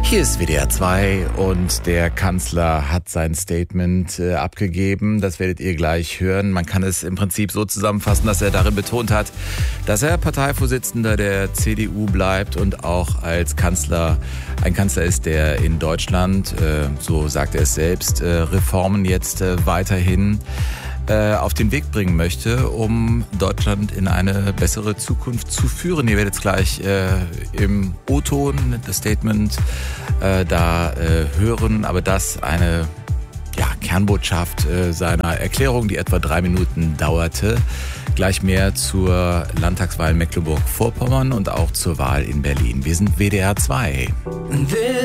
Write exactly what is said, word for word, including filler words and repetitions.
Hier ist W D R zwei und der Kanzler hat sein Statement äh, abgegeben. Das werdet ihr gleich hören. Man kann es im Prinzip so zusammenfassen, dass er darin betont hat, dass er Parteivorsitzender der C D U bleibt und auch als Kanzler ein Kanzler ist, der in Deutschland, äh, so sagt er es selbst, äh, Reformen jetzt äh, weiterhin auf den Weg bringen möchte, um Deutschland in eine bessere Zukunft zu führen. Ihr werdet es gleich äh, im O-Ton, das Statement, äh, da äh, hören, aber das eine ja, Kernbotschaft äh, seiner Erklärung, die etwa drei Minuten dauerte. Gleich mehr zur Landtagswahl in Mecklenburg-Vorpommern und auch zur Wahl in Berlin. Wir sind W D R zwei.